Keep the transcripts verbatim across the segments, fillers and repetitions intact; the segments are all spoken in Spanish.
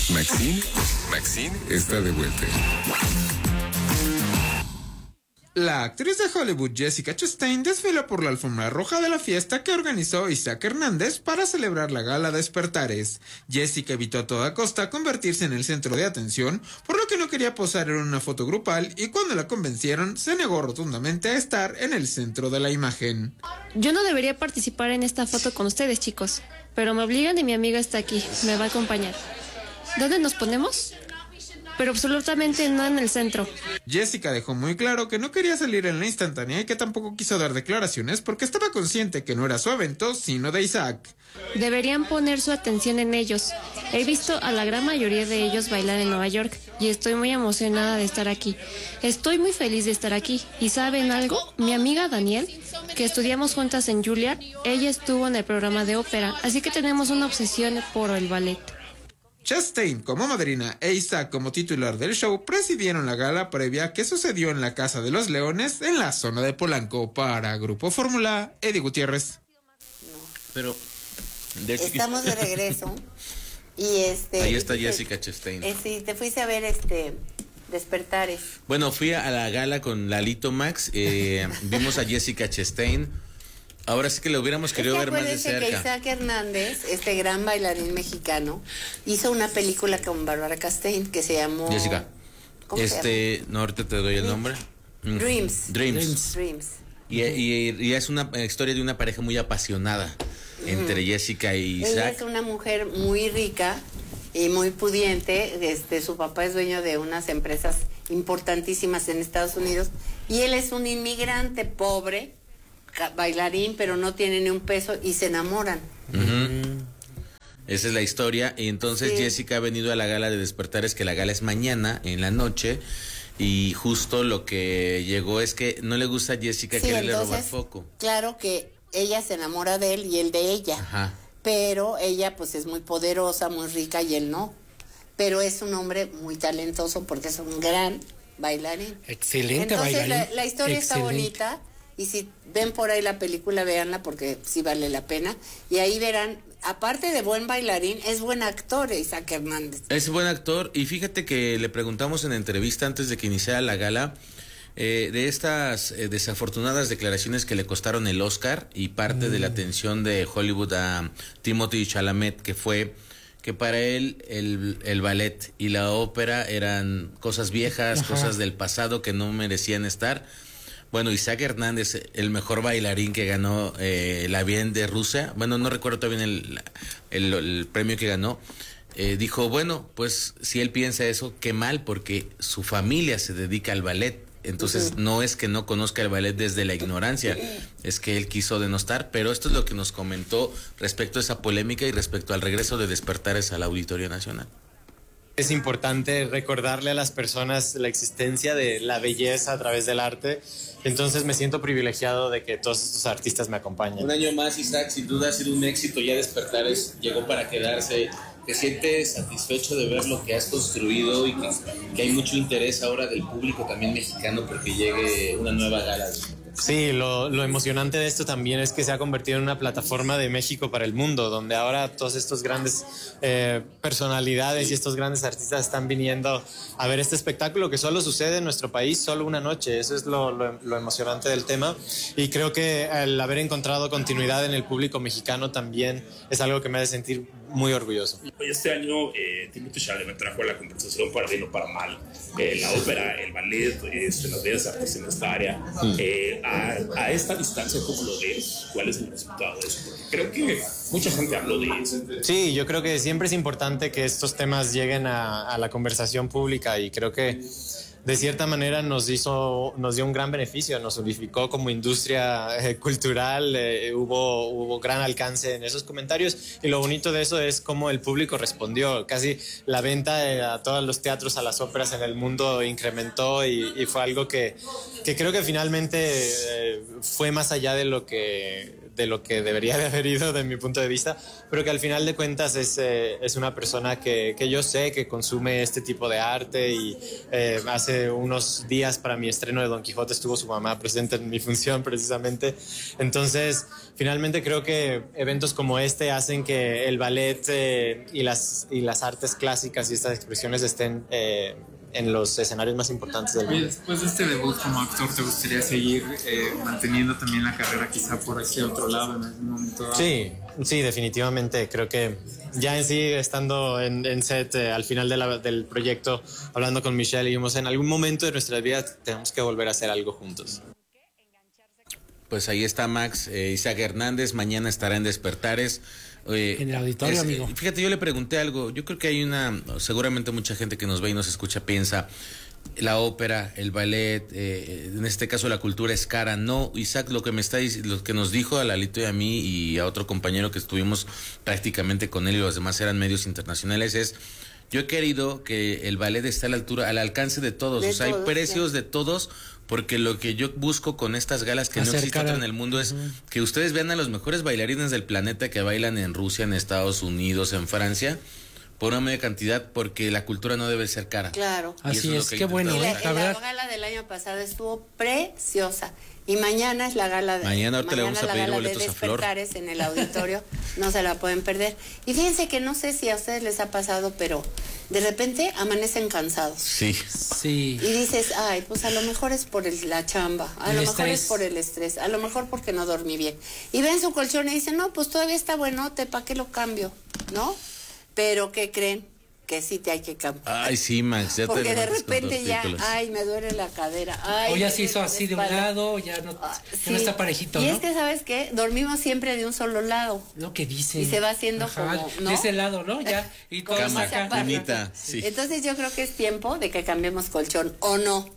Maxine, Maxine está de vuelta. La actriz de Hollywood Jessica Chastain desfiló por la alfombra roja de la fiesta que organizó Isaac Hernández para celebrar la gala Despertares. Jessica evitó a toda costa convertirse en el centro de atención, por lo que no quería posar en una foto grupal, y cuando la convencieron se negó rotundamente a estar en el centro de la imagen. Yo no debería participar en esta foto con ustedes, chicos, pero me obligan y mi amiga está aquí, me va a acompañar. ¿Dónde nos ponemos? Pero absolutamente no en el centro. Jessica dejó muy claro que no quería salir en la instantánea y que tampoco quiso dar declaraciones porque estaba consciente que no era su evento, sino de Isaac. Deberían poner su atención en ellos. He visto a la gran mayoría de ellos bailar en Nueva York y estoy muy emocionada de estar aquí. Estoy muy feliz de estar aquí. ¿Y saben algo? Mi amiga Danielle, que estudiamos juntas en Juilliard, ella estuvo en el programa de ópera, así que tenemos una obsesión por el ballet. Chastain como madrina e Isaac como titular del show presidieron la gala previa que sucedió en la Casa de los Leones en la zona de Polanco. Para Grupo Fórmula, Eddie Gutiérrez. Pero de... estamos de regreso y este ahí está y Jessica Chastain. Eh, sí, te fuiste a ver este Despertares. Bueno, fui a la gala con Lalito Max, eh, vimos a Jessica Chastain. Ahora sí que lo hubiéramos querido es que ver más de cerca. Que Isaac Hernández, este gran bailarín mexicano, hizo una película con Bárbara Castain que se llamó... Jessica. ¿Cómo este, se llama? No, ahorita te doy el nombre. Dreams. Dreams. Dreams. Y, y, y es una historia de una pareja muy apasionada mm. entre Jessica y Isaac. Ella es una mujer muy rica y muy pudiente. Este, su papá es dueño de unas empresas importantísimas en Estados Unidos y él es un inmigrante pobre, bailarín, pero no tiene ni un peso y se enamoran. Uh-huh. Esa es la historia. Y entonces sí. Jessica ha venido a la gala de Despertares, que la gala es mañana en la noche, y justo lo que llegó es que no le gusta a Jessica sí, quererle entonces, robar foco. Claro que ella se enamora de él y él de ella. Ajá. Pero ella pues es muy poderosa, muy rica y él no. Pero es un hombre muy talentoso porque es un gran bailarín. Excelente entonces, bailarín. Entonces la, la historia Excelente. está bonita. Y si ven por ahí la película, véanla porque sí vale la pena. Y ahí verán, aparte de buen bailarín, es buen actor Isaac Hernández. Es buen actor. Y fíjate que le preguntamos en entrevista antes de que iniciara la gala eh, de estas eh, desafortunadas declaraciones que le costaron el Oscar y parte mm. de la atención de Hollywood a Timothée Chalamet, que fue que para él el, el ballet y la ópera eran cosas viejas, Ajá. cosas del pasado que no merecían estar. Bueno, Isaac Hernández, el mejor bailarín que ganó eh, la Bien de Rusia, bueno, no recuerdo todavía el, el, el premio que ganó, eh, dijo, bueno, pues si él piensa eso, qué mal, porque su familia se dedica al ballet. Entonces, uh-huh. no es que no conozca el ballet desde la ignorancia, es que él quiso denostar, pero esto es lo que nos comentó respecto a esa polémica y respecto al regreso de Despertares al Auditorio Nacional. Es importante recordarle a las personas la existencia de la belleza a través del arte. Entonces me siento privilegiado de que todos estos artistas me acompañen. Un año más, Isaac, sin duda ha sido un éxito. Ya Despertares llegó para quedarse. ¿Te sientes satisfecho de ver lo que has construido y que, que hay mucho interés ahora del público también mexicano porque llegue una nueva gala? Sí, lo, lo emocionante de esto también es que se ha convertido en una plataforma de México para el mundo, donde ahora todos estos grandes eh, personalidades y estos grandes artistas están viniendo a ver este espectáculo que solo sucede en nuestro país, solo una noche. Eso es lo, lo, lo emocionante del tema, y creo que el haber encontrado continuidad en el público mexicano también es algo que me hace sentir muy orgulloso. Este año eh, Timothée Chalamet trajo a la conversación, para bien o para mal, eh, la ópera, el ballet, este, las bellas artes en esta área. Mm. Eh, a, a esta distancia, ¿cómo lo ves? ¿Cuál es el resultado de eso? Porque creo que mucha gente habló de eso. Sí, yo creo que siempre es importante que estos temas lleguen a, a la conversación pública, y creo que de cierta manera nos hizo, nos dio un gran beneficio, nos unificó como industria eh, cultural, eh, hubo, hubo gran alcance en esos comentarios, y lo bonito de eso es cómo el público respondió. Casi la venta eh, a todos los teatros, a las óperas en el mundo incrementó, y, y fue algo que, que creo que finalmente eh, fue más allá de lo que de lo que debería de haber ido de mi punto de vista, pero que al final de cuentas es, eh, es una persona que, que yo sé que consume este tipo de arte y eh, hace unos días para mi estreno de Don Quijote estuvo su mamá presente en mi función precisamente. Entonces, finalmente creo que eventos como este hacen que el ballet eh, y, las, y las artes clásicas y estas expresiones estén eh, en los escenarios más importantes del mundo. Y después de este debut como actor, ¿te gustaría seguir eh, manteniendo también la carrera quizá por ese otro lado en algún momento dado? Sí, sí, definitivamente. Creo que ya en sí, estando en, en set eh, al final de la, del proyecto, hablando con Michelle, dijimos, en algún momento de nuestras vidas tenemos que volver a hacer algo juntos. Pues ahí está Max, eh, Isaac Hernández, mañana estará en Despertares. Eh, en el auditorio, es, amigo. Fíjate, yo le pregunté algo, yo creo que hay una, seguramente mucha gente que nos ve y nos escucha piensa, la ópera, el ballet, eh, en este caso la cultura es cara. No, Isaac, lo que me está lo que nos dijo a Lalito y a mí y a otro compañero que estuvimos prácticamente con él y los demás eran medios internacionales es... Yo he querido que el ballet esté a la altura, al alcance de todos, De o sea, todos, hay precios sí. de todos, porque lo que yo busco con estas galas que no Acercar existe otra a- en el mundo es Ujú. que ustedes vean a los mejores bailarines del planeta que bailan en Rusia, en Estados Unidos, en Francia, por una media cantidad, porque la cultura no debe ser cara. Claro. Y eso Así es lo es, que he qué bueno, intentado Y ¿eh? la, sacar. La la verdad. gala del año pasado estuvo preciosa. Y mañana es la gala de Mañana ahorita le vamos a la pedir gala de boletos a Flor. Despertares en el auditorio. No se la pueden perder. Y fíjense que no sé si a ustedes les ha pasado, pero de repente amanecen cansados. Sí. Sí. Y dices, ay, pues a lo mejor es por el- la chamba, a El lo mejor estrés. es por el estrés, a lo mejor porque no dormí bien. Y ven su colchón y dicen, no, pues todavía está buenote, ¿para qué lo cambio? ¿No? Pero ¿qué creen? Que sí te hay que cambiar. Ay, sí, Max, ya te Porque de levantas con repente ya, tortícolas. ay, me duele la cadera. Ay, O ya me se hizo duele la así de un espalda. lado, ya no, Ah, ya sí. no está parejito, Y ¿no? es que, ¿sabes qué? Dormimos siempre de un solo lado. Lo que dice. Y se va haciendo como, ¿no? De ese lado, ¿no? Ya. Y todo Como Cama, se saca- aparte. cunita, sí. Entonces yo creo que es tiempo de que cambiemos colchón, ¿o no?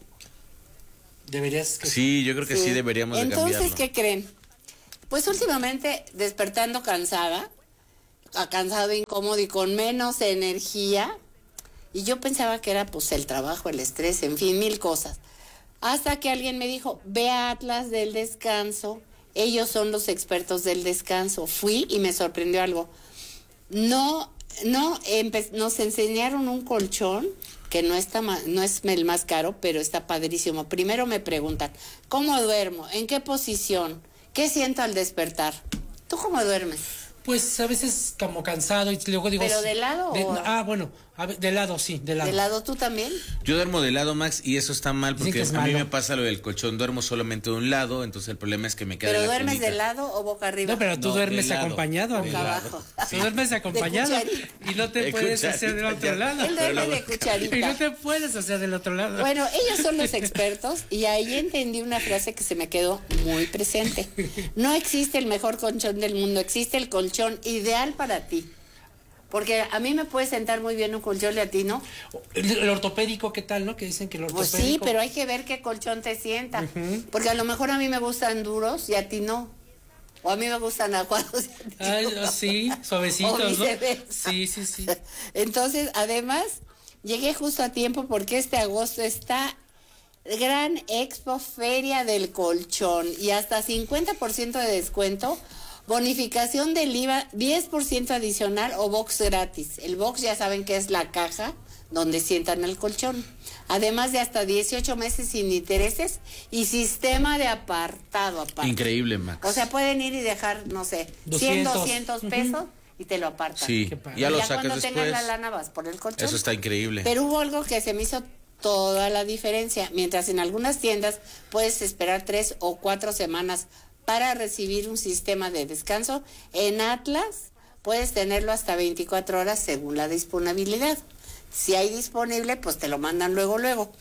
Deberías. que- Sí, yo creo que sí, deberíamos de Entonces, cambiarlo. ¿qué creen? Pues últimamente despertando cansada, a- cansado, incómodo y con menos energía. Y yo pensaba que era pues el trabajo, el estrés, en fin, mil cosas. Hasta que alguien me dijo, ve a Atlas del Descanso, ellos son los expertos del descanso. Fui y me sorprendió algo. No, no, empe- nos enseñaron un colchón que no está ma- no es el más caro, pero está padrísimo. Primero me preguntan, ¿cómo duermo? ¿En qué posición? ¿Qué siento al despertar? ¿Tú cómo duermes? Pues a veces como cansado y luego digo. ¿Pero de lado de- o- Ah, bueno, a ver, de lado, sí, de lado. ¿De lado tú también? Yo duermo de lado, Max, y eso está mal Dicen porque que es a mí malo. me pasa lo del colchón, duermo solamente de un lado, entonces el problema es que me queda ¿Pero la duermes cunita. de lado o boca arriba? No, pero tú No, duermes de lado, acompañado, de amigo. Boca lado. abajo. Tú duermes acompañado cucharita. y no te De puedes cucharita, hacer del otro ya. lado. Él duerme de Y cucharita. no te puedes hacer del otro lado. Bueno, ellos son los expertos y ahí entendí una frase que se me quedó muy presente. No existe el mejor colchón del mundo, existe el colchón ideal para ti. Porque a mí me puede sentar muy bien un colchón y a ti no. El, el ortopédico, ¿qué tal, no? Que dicen que el Pues ortopédico. sí, pero hay que ver qué colchón te sienta. Porque a lo mejor a mí me gustan duros y a ti no. O a mí me gustan aguados y a ti Ay, no. sí, suavecitos, O ¿no? viceversa. Sí, sí, sí. Entonces, además, llegué justo a tiempo porque este agosto está Gran Expo Feria del Colchón y hasta cincuenta por ciento de descuento, bonificación del I V A, diez por ciento adicional o box gratis. El box ya saben que es la caja donde sientan el colchón. Además de hasta dieciocho meses sin intereses y sistema de apartado aparte. Increíble, Max. O sea, pueden ir y dejar, no sé, cien, doscientos. doscientos pesos y te lo apartan. Sí, Qué padre. ya Y lo ya sacas cuando después. tengas la lana vas por el colchón. Eso está increíble. Pero hubo algo que se me hizo toda la diferencia. Mientras en algunas tiendas puedes esperar tres o cuatro semanas para recibir un sistema de descanso, en Atlas puedes tenerlo hasta veinticuatro horas según la disponibilidad. Si hay disponible, pues te lo mandan luego, luego.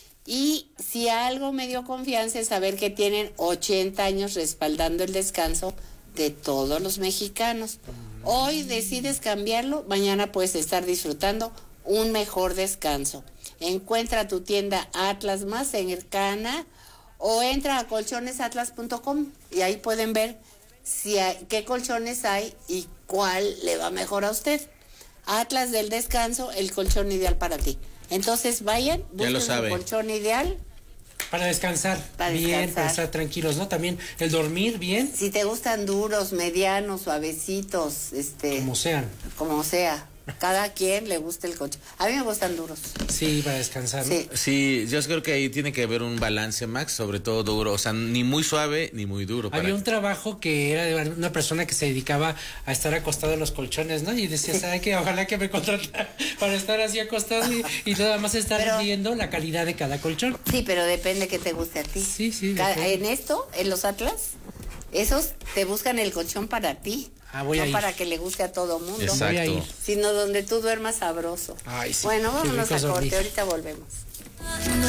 Y si algo me dio confianza es saber que tienen ochenta años respaldando el descanso de todos los mexicanos. Hoy decides cambiarlo, mañana puedes estar disfrutando un mejor descanso. Encuentra tu tienda Atlas más cercana o entra a colchones atlas punto com y ahí pueden ver si hay, qué colchones hay y cuál le va mejor a usted. Atlas del Descanso, el colchón ideal para ti. Entonces vayan, Ya lo busquen sabe. el colchón ideal Para descansar. Para bien, descansar. para estar tranquilos, ¿no? También el dormir bien. Si te gustan duros, medianos, suavecitos, este... Como sean. Como sea. Cada quien le gusta el colchón. A mí me gustan duros. Sí, para descansar, ¿no? Sí. Sí, yo creo que ahí tiene que haber un balance, Max, sobre todo duro, o sea, ni muy suave ni muy duro. Había para- un trabajo que era de una persona que se dedicaba a estar acostado en los colchones, ¿no? Y decías, ay, que ojalá que me contratara para estar así acostado y, y nada más estar Pero- viendo la calidad de cada colchón. Sí, pero depende que te guste a ti. Sí, sí, Ca- depende. En esto, en los Atlas, esos te buscan el colchón para ti. Ah, voy no a ir. para que le guste a todo mundo. Exacto. Voy a ir. Sino donde tú duermas sabroso. Ay, sí, Bueno, qué vámonos rico a es corte, dormir. ahorita volvemos.